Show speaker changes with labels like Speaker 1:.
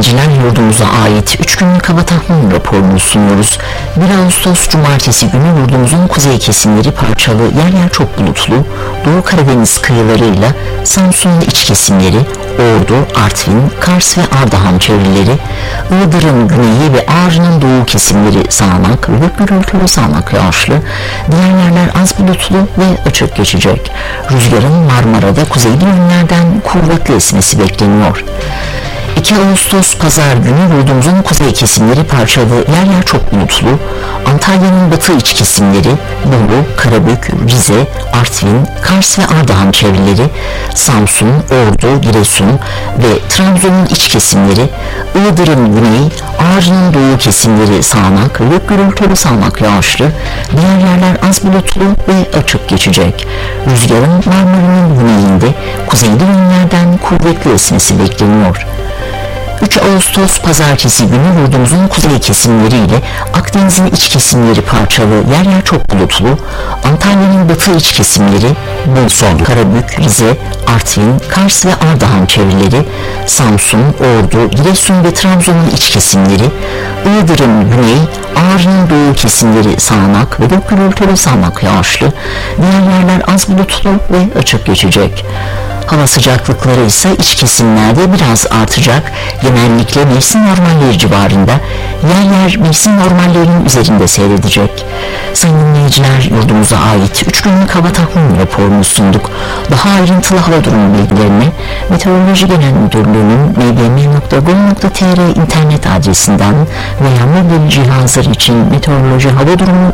Speaker 1: dinleyiciler, yurdumuza ait 3 günlük hava tahmin raporunu sunuyoruz. 1 Ağustos Cumartesi günü yurdumuzun kuzey kesimleri parçalı, yer yer çok bulutlu, Doğu Karadeniz kıyılarıyla Samsun'un iç kesimleri, Ordu, Artvin, Kars ve Ardahan çevreleri, Iğdır'ın güneyi ve Ağrı'nın doğu kesimleri sağanak ve gürültülü sağanak yağışlı, diğer yerler az bulutlu ve açık geçecek. Rüzgarın Marmara'da kuzeyli yönlerden kuvvetli esmesi bekleniyor. 2 Ağustos Pazar günü yurdumuzun kuzey kesimleri parçalı, yer yer çok bulutlu, Antalya'nın batı iç kesimleri, Bolu, Karabük, Rize, Artvin, Kars ve Ardahan çevreleri, Samsun, Ordu, Giresun ve Trabzon'un iç kesimleri, Iğdır'ın güneyi, Ağrı'nın doğu kesimleri sağanak ve gürültülü sağanak yağışlı, diğer yerler az bulutlu ve açık geçecek. Rüzgarın Marmara'nın güneyinde kuzeyli yönlerden kuvvetli esmesi bekleniyor. 3 Ağustos Pazartesi günü yurdumuzun kuzey kesimleriyle Akdeniz'in iç kesimleri parçalı, yer yer çok bulutlu, Antalya'nın batı iç kesimleri, Bolu, Karabük, Rize, Artvin, Kars ve Ardahan çevreleri, Samsun, Ordu, Giresun ve Trabzon'un iç kesimleri, Iğdır'ın güney, Ağrı'nın doğu kesimleri sağanak ve gürültülü sağanak yağışlı, diğer yerler az bulutlu ve açık geçecek. Hava sıcaklıkları ise iç kesimlerde biraz artacak, genellikle mevsim normalleri civarında, yer yer mevsim normallerinin üzerinde seyredecek. Sayın dinleyiciler, yurdumuza ait 3 günlük hava tahmin raporunu sunduk. Daha ayrıntılı hava durumu bilgilerini Meteoroloji Genel Müdürlüğü'nün mbm.gov.tr internet adresinden veya mobil cihazlar için meteoroloji hava durumu